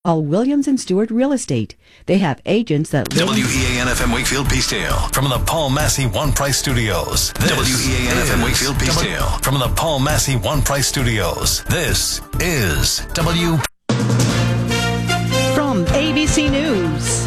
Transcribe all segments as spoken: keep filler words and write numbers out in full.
Call Williams and Stewart Real Estate. They have agents that live... W E A N F M Wakefield Peacedale from the Paul Massey One Price Studios. This W E A N F M Wakefield Peacedale from the Paul Massey One Price Studios. This is W... From A B C News,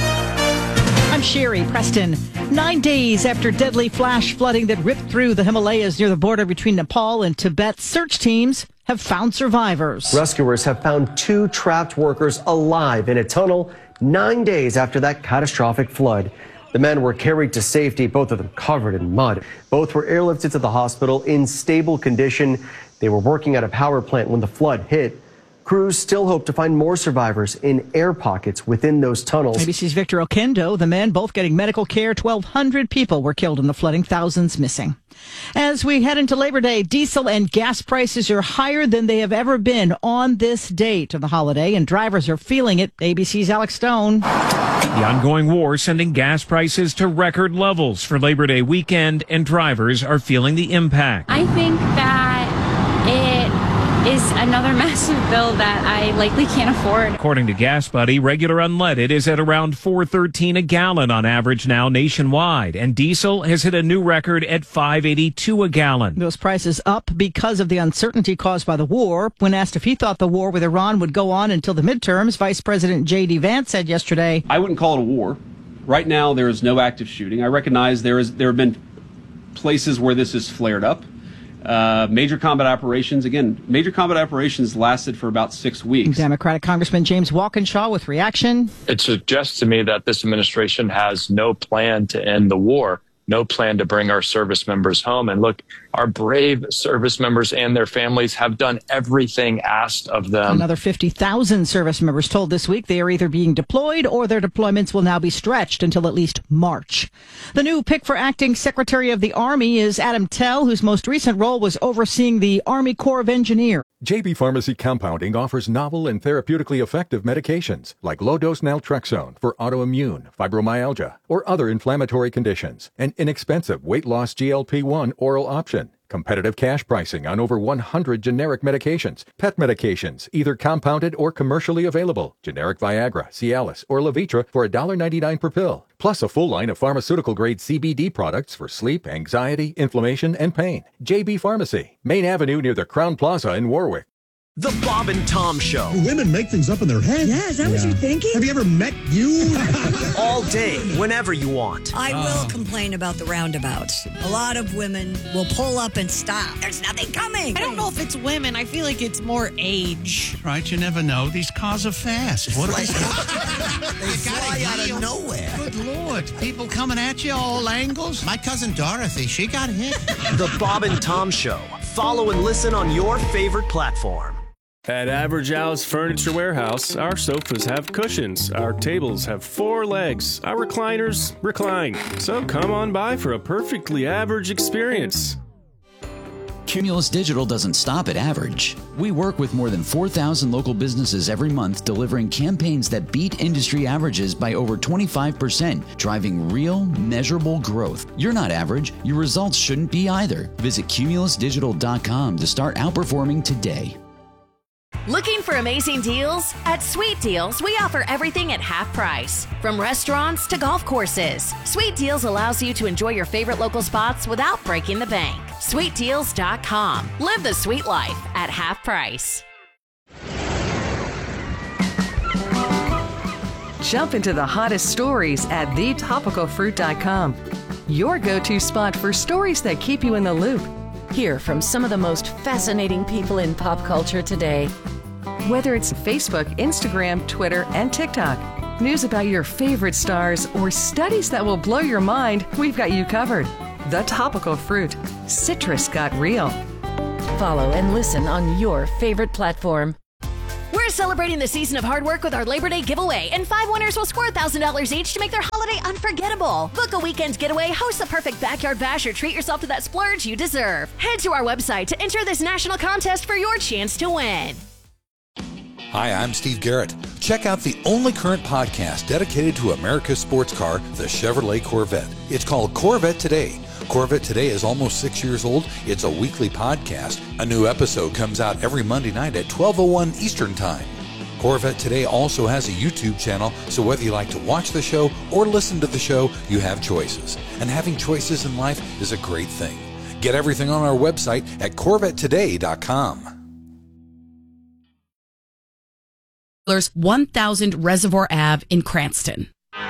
I'm Sherry Preston. Nine days after deadly flash flooding that ripped through the Himalayas near the border between Nepal and Tibet, search teams have found survivors. Rescuers have found two trapped workers alive in a tunnel nine days after that catastrophic flood. The men were carried to safety, both of them covered in mud. Both were airlifted to the hospital in stable condition. They were working at a power plant when the flood hit. Crews still hope to find more survivors in air pockets within those tunnels. A B C's Victor Okendo, the men both getting medical care. twelve hundred people were killed in the flooding, thousands missing. As we head into Labor Day, diesel and gas prices are higher than they have ever been on this date of the holiday, and drivers are feeling it. A B C's Alex Stone. The ongoing war sending gas prices to record levels for Labor Day weekend, and drivers are feeling the impact. I think that it is another massive bill that I likely can't afford. According to Gas Buddy, regular unleaded is at around four thirteen a gallon on average now nationwide, and diesel has hit a new record at five eighty-two a gallon. Those prices up because of the uncertainty caused by the war. When asked if he thought the war with Iran would go on until the midterms, Vice President J D Vance said yesterday, I wouldn't call it a war. Right now, there is no active shooting. I recognize there is there have been places where this has flared up. Uh, major combat operations, again, major combat operations lasted for about six weeks. Democratic Congressman James Walkinshaw with reaction. It suggests to me that this administration has no plan to end the war, no plan to bring our service members home. And look, our brave service members and their families have done everything asked of them. Another fifty thousand service members told this week they are either being deployed or their deployments will now be stretched until at least March. The new pick for acting Secretary of the Army is Adam Tell, whose most recent role was overseeing the Army Corps of Engineers. J B Pharmacy Compounding offers novel and therapeutically effective medications like low-dose naltrexone for autoimmune, fibromyalgia, or other inflammatory conditions, an inexpensive weight loss G L P one oral option, competitive cash pricing on over one hundred generic medications, pet medications, either compounded or commercially available, generic Viagra, Cialis, or Levitra for one dollar ninety-nine per pill, plus a full line of pharmaceutical-grade C B D products for sleep, anxiety, inflammation, and pain. J B Pharmacy, Main Avenue near the Crown Plaza in Warwick. The Bob and Tom Show. Women make things up in their head. Yeah, is that yeah. what you're thinking? Have you ever met you? All day, whenever you want. I oh. will complain about the roundabouts. A lot of women will pull up and stop. There's nothing coming. I don't know if it's women. I feel like it's more age. Right, you never know. These cars are fast. What like, they fly out of nowhere. Good Lord. People coming at you all angles. My cousin Dorothy, she got hit. The Bob and Tom Show. Follow and listen on your favorite platform. At Average Al's Furniture Warehouse, our sofas have cushions, our tables have four legs, our recliners recline. So come on by for a perfectly average experience. Cumulus Digital doesn't stop at average. We work with more than four thousand local businesses every month, delivering campaigns that beat industry averages by over twenty-five percent, driving real, measurable growth. You're not average. Your results shouldn't be either. Visit cumulus digital dot com to start outperforming today. Looking for amazing deals? At Sweet Deals, we offer everything at half price. From restaurants to golf courses, Sweet Deals allows you to enjoy your favorite local spots without breaking the bank. sweet deals dot com. Live the sweet life at half price. Jump into the hottest stories at the topical fruit dot com. Your go-to spot for stories that keep you in the loop. Hear from some of the most fascinating people in pop culture today. Whether it's Facebook, Instagram, Twitter, and TikTok, news about your favorite stars, or studies that will blow your mind, we've got you covered. The Topical Fruit. Citrus got real. Follow and listen on your favorite platform. We're celebrating the season of hard work with our Labor Day giveaway, and five winners will score one thousand dollars each to make their holiday unforgettable. Book a weekend getaway, host the perfect backyard bash, or treat yourself to that splurge you deserve. Head to our website to enter this national contest for your chance to win. Hi, I'm Steve Garrett. Check out the only current podcast dedicated to America's sports car, the Chevrolet Corvette. It's called Corvette Today. Corvette Today is almost six years old. It's a weekly podcast. A new episode comes out every Monday night at twelve oh one Eastern Time. Corvette Today also has a YouTube channel, so whether you like to watch the show or listen to the show, you have choices. And having choices in life is a great thing. Get everything on our website at corvette today dot com. one thousand Reservoir Avenue in Cranston.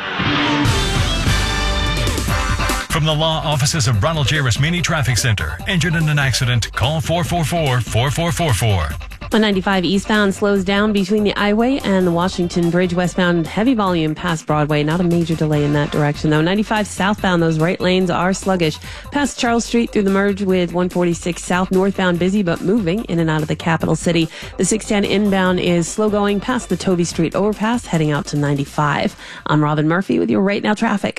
From the law offices of Ronald J. Rasmini Traffic Center. Injured in an accident? Call four four four, four four four four. one ninety-five eastbound slows down between the I-Way and the Washington Bridge westbound. Heavy volume past Broadway. Not a major delay in that direction, though. ninety-five southbound, those right lanes are sluggish. Past Charles Street through the merge with one forty-six south. Northbound busy, but moving in and out of the capital city. The six ten inbound is slow going past the Toby Street overpass, heading out to ninety-five. I'm Robin Murphy with your Right Now traffic.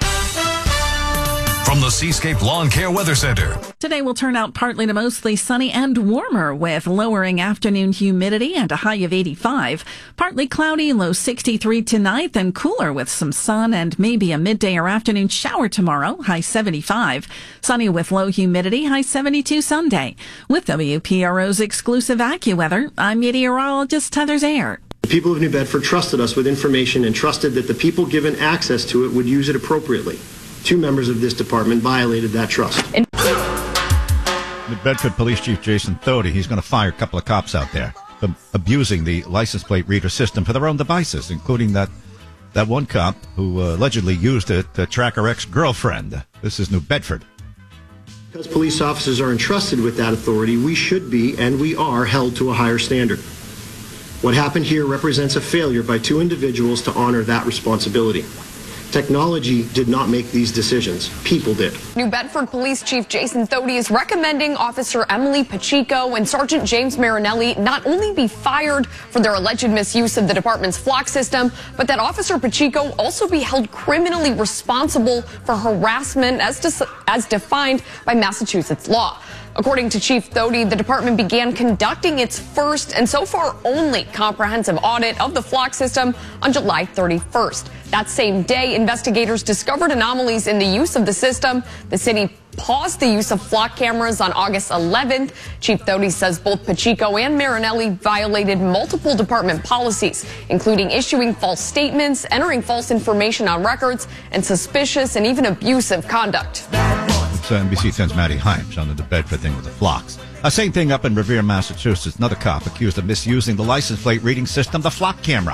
From the Seascape Lawn Care Weather Center. Today will turn out partly to mostly sunny and warmer with lowering afternoon humidity and a high of eighty-five. Partly cloudy, low sixty-three tonight, then cooler with some sun and maybe a midday or afternoon shower tomorrow, high seventy-five. Sunny with low humidity, high seventy-two Sunday. With W P R O's exclusive AccuWeather, I'm meteorologist Heather Zayer. The people of New Bedford trusted us with information and trusted that the people given access to it would use it appropriately. Two members of this department violated that trust. New Bedford Police Chief Jason Thody, he's going to fire a couple of cops out there for abusing the license plate reader system for their own devices, including that that one cop who uh, allegedly used it to track her ex-girlfriend. This is New Bedford. Because police officers are entrusted with that authority, we should be and we are held to a higher standard. What happened here represents a failure by two individuals to honor that responsibility. Technology did not make these decisions. People did. New Bedford Police Chief Jason Thody is recommending Officer Emily Pacheco and Sergeant James Marinelli not only be fired for their alleged misuse of the department's flock system, but that Officer Pacheco also be held criminally responsible for harassment as, de- as defined by Massachusetts law. According to Chief Thody, the department began conducting its first and so far only comprehensive audit of the flock system on July thirty-first. That same day, investigators discovered anomalies in the use of the system. The city paused the use of flock cameras on August eleventh. Chief Thody says both Pacheco and Marinelli violated multiple department policies, including issuing false statements, entering false information on records, and suspicious and even abusive conduct. It's uh, N B C ten's Maddie Hymes on the Bedford thing with the flocks. A same thing up in Revere, Massachusetts. Another cop accused of misusing the license plate reading system, the flock camera.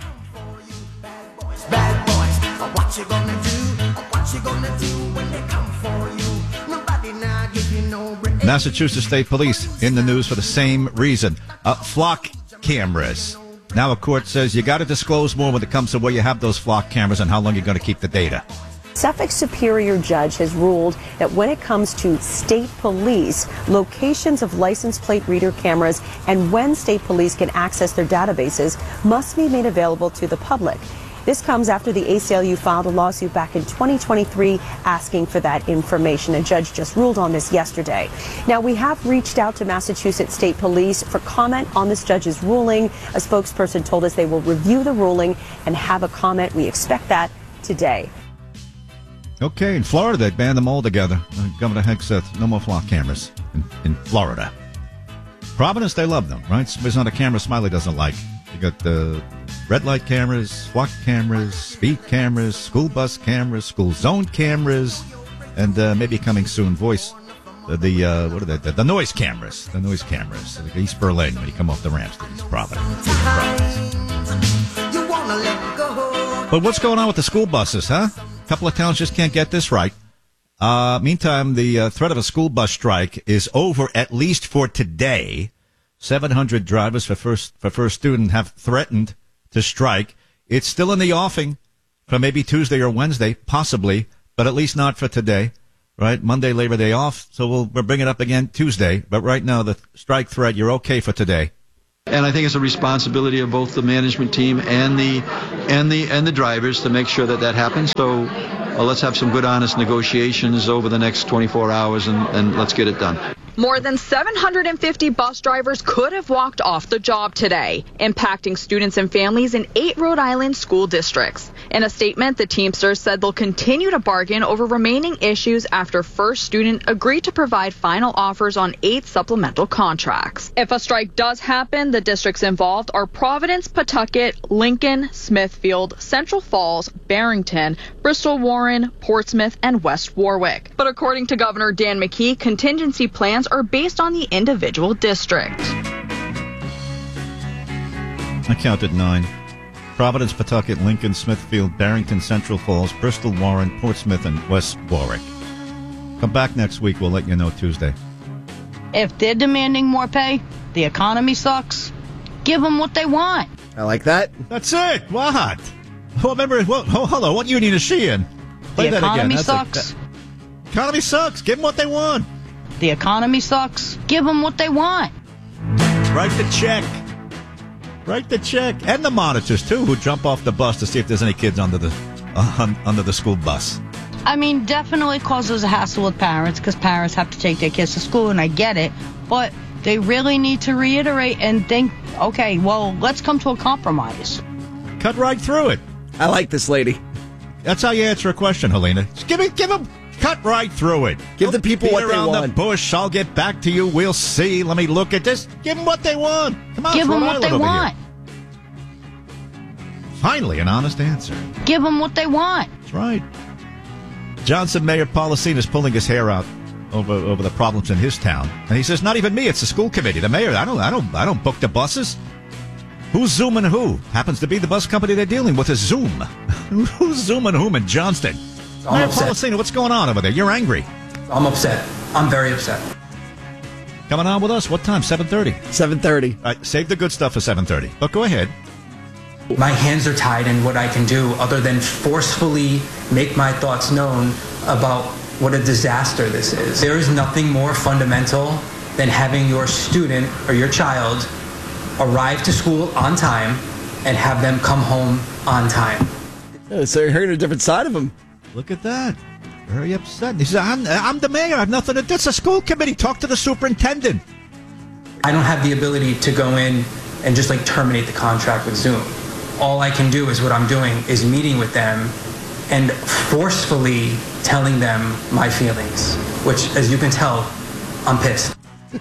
Massachusetts State Police in the news for the same reason. Uh, flock cameras. Now a court says you got to disclose more when it comes to where you have those flock cameras and how long you're going to keep the data. Suffolk Superior Judge has ruled that when it comes to state police, locations of license plate reader cameras and when state police can access their databases must be made available to the public. This comes after the A C L U filed a lawsuit back in twenty twenty-three asking for that information. A judge just ruled on this yesterday. Now, we have reached out to Massachusetts State Police for comment on this judge's ruling. A spokesperson told us they will review the ruling and have a comment. We expect that today. Okay, in Florida, they banned them all together. Uh, Governor Hegseth, no more flock cameras in, in Florida. Providence, they love them, right? There's not a camera Smiley doesn't like. You got the red light cameras, SWAT cameras, speed cameras, school bus cameras, school zone cameras, and uh, maybe coming soon, voice, uh, the, uh, what are they, the, the noise cameras, the noise cameras, like East Berlin when you come off the ramps to East Providence. But what's going on with the school buses, huh? A couple of towns just can't get this right. Uh, meantime, the uh, threat of a school bus strike is over, at least for today. seven hundred drivers for first for first student have threatened to strike. It's still in the offing for maybe Tuesday or Wednesday, possibly, but at least not for today, right? Monday, Labor Day off, so we'll, we'll bring it up again Tuesday. But right now, the strike threat, you're okay for today. And I think it's a responsibility of both the management team and the and the and the drivers to make sure that that happens. So uh, let's have some good, honest negotiations over the next twenty-four hours, and, and let's get it done. More than seven hundred fifty bus drivers could have walked off the job today, impacting students and families in eight Rhode Island school districts. In a statement, the Teamsters said they'll continue to bargain over remaining issues after First Student agreed to provide final offers on eight supplemental contracts. If a strike does happen, the districts involved are Providence, Pawtucket, Lincoln, Smithfield, Central Falls, Barrington, Bristol Warren, Portsmouth, and West Warwick. But according to Governor Dan McKee, contingency plans are based on the individual district. I counted nine. Providence, Pawtucket, Lincoln, Smithfield, Barrington, Central Falls, Bristol, Warren, Portsmouth, and West Warwick. Come back next week. We'll let you know Tuesday. If they're demanding more pay, the economy sucks. Give them what they want. I like that. That's it. What? Oh, remember, well, oh, hello, what union is she in? Play the that economy again. sucks. That's a, that, economy sucks. Give them what they want. The economy sucks. Give them what they want. Write the check. Write the check. And the monitors, too, who jump off the bus to see if there's any kids under the uh, under the school bus. I mean, definitely causes a hassle with parents because parents have to take their kids to school, and I get it. But they really need to reiterate and think, okay, well, let's come to a compromise. Cut right through it. I like this lady. That's how you answer a question, Helena. Just give it, give them, cut right through it. Give the people what they around want. the bush. I'll get back to you. We'll see. Let me look at this. Give them what they want. Come on, Give them what they want. Here. Finally, an honest answer. Give them what they want. That's right. Johnson Mayor Policine is pulling his hair out over over the problems in his town, and he says, "Not even me. It's the school committee. The mayor. I don't. I don't. I don't book the buses. Who's zooming who? Happens to be the bus company they're dealing with is Zoom. Who's zooming whom in Johnston? I'm Mayor upset. Policine, what's going on over there? You're angry. I'm upset. I'm very upset. Coming on with us. What time? seven thirty. seven thirty. All right, save the good stuff for seven thirty. But go ahead. My hands are tied in what I can do other than forcefully make my thoughts known about what a disaster this is. There is nothing more fundamental than having your student or your child arrive to school on time and have them come home on time. Oh, so you're hearing a different side of him. Look at that. Very upset. He says, I'm, I'm the mayor. I have nothing to do. It's a school committee. Talk to the superintendent. I don't have the ability to go in and just like terminate the contract with Zoom. All I can do is what I'm doing is meeting with them and forcefully telling them my feelings, which, as you can tell, I'm pissed.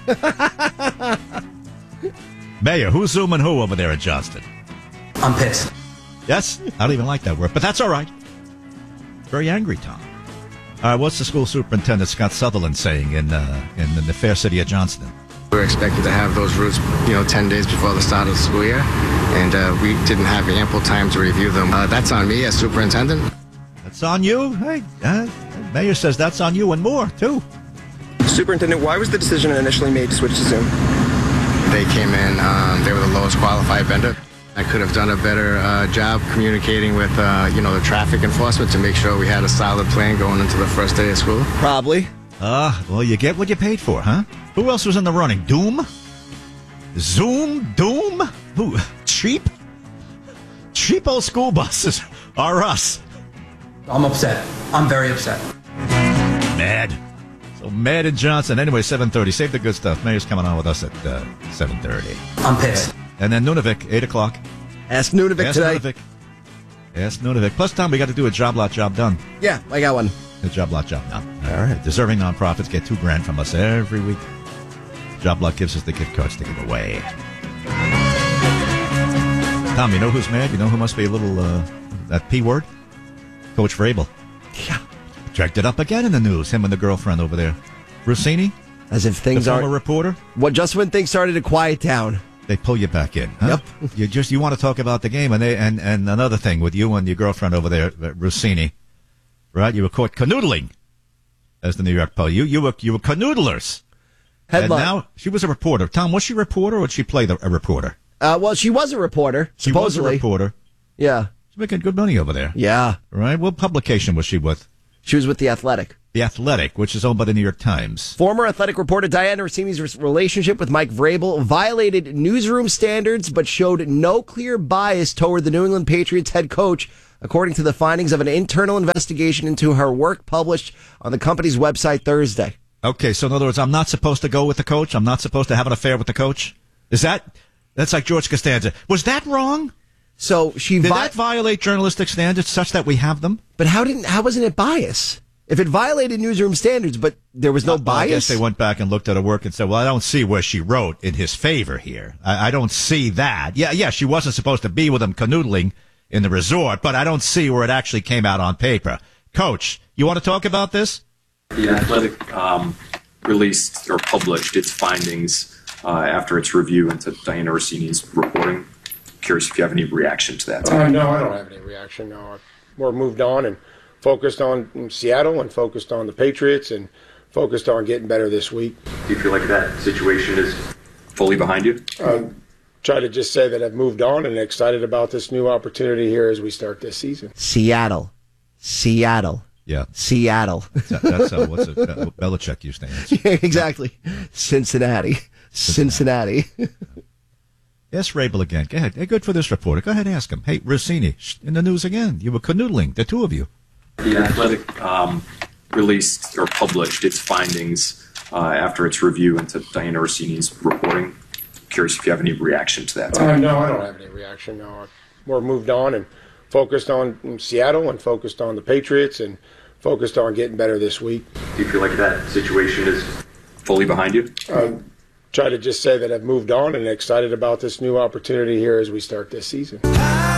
Mayor, who's zooming who over there at Johnston? I'm pissed. Yes? I don't even like that word, but that's all right. Very angry, Tom. All right, what's the school superintendent, Scott Sutherland, saying in, uh, in, in the fair city of Johnston? We were expected to have those routes, you know, ten days before the start of the school year, and uh, we didn't have ample time to review them. Uh, that's on me as superintendent. That's on you? Hey, uh, the mayor says that's on you and more, too. Superintendent, why was the decision initially made to switch to Zoom? They came in, um, they were the lowest qualified vendor. I could have done a better uh, job communicating with, uh, you know, the traffic enforcement to make sure we had a solid plan going into the first day of school. Probably. Ah, uh, well, you get what you paid for, huh? Who else was in the running? Doom? Zoom? Doom? Who? Cheap? Cheap old school buses are us. I'm upset. I'm very upset. Mad. So mad at Johnson. Anyway, seven thirty. Save the good stuff. Mayor's coming on with us at uh, seven thirty. I'm pissed. And then Nunavik, eight o'clock. Ask Nunavik Ask today. Nunavik. Ask Nunavik. Plus, Tom, we got to do a job lot, job done. Yeah, I got one. A job lot, job done. All right. Deserving nonprofits get two grand from us every week. Job lot gives us the gift cards to give away. Tom, you know who's mad? You know who must be a little, uh, that P word? Coach Vrabel. Yeah. Dragged it up again in the news, him and the girlfriend over there. Rossini? As if things the are former reporter? Well, just when things started to quiet down. They pull you back in. Huh? Yep. You just you want to talk about the game, and they and, and another thing with you and your girlfriend over there, Rossini, right? You were caught canoodling, as the New York Post. You you were you were canoodlers. Headline. And now she was a reporter. Tom, was she a reporter or did she play the, a reporter? Uh, well, she was a reporter. She supposedly. was a reporter. Yeah. She's making good money over there. Yeah. Right. What publication was she with? She was with The Athletic. The Athletic, which is owned by the New York Times. Former Athletic reporter Diana Rossini's relationship with Mike Vrabel violated newsroom standards, but showed no clear bias toward the New England Patriots head coach, according to the findings of an internal investigation into her work published on the company's website Thursday. Okay, so in other words, I'm not supposed to go with the coach? I'm not supposed to have an affair with the coach? Is that, that's like George Costanza. Was that wrong? So she Did vi- that violate journalistic standards such that we have them? But how didn't, how wasn't it bias? If it violated newsroom standards, but there was no Well, bias? I guess they went back and looked at her work and said, well, I don't see where she wrote in his favor here. I, I don't see that. Yeah, yeah, she wasn't supposed to be with him canoodling in the resort, but I don't see where it actually came out on paper. Coach, you want to talk about this? The Athletic um, released or published its findings uh, after its review into Diana Orsini's reporting. Curious if you have any reaction to that. Uh, no, I don't have any reaction. No, I've more moved on and focused on Seattle and focused on the Patriots and focused on getting better this week. Do you feel like that situation is fully behind you? Uh, try to just say that I've moved on and excited about this new opportunity here as we start this season. Seattle. Seattle. Yeah. Seattle. That, that's uh, what's it, uh, Belichick used to answer. Yeah, exactly. Cincinnati. Cincinnati. Cincinnati. Ask Rabel again. Go ahead. Hey, good for this reporter. Go ahead and ask him. Hey, Rossini, in the news again. You were canoodling, the two of you. The Athletic um, released or published its findings uh, after its review into Diana Orsini's reporting. Curious if you have any reaction to that. Uh, no, I don't have any reaction. No, I've more moved on and focused on Seattle and focused on the Patriots and focused on getting better this week. Do you feel like that situation is fully behind you? Uh, try to just say that I've moved on and excited about this new opportunity here as we start this season.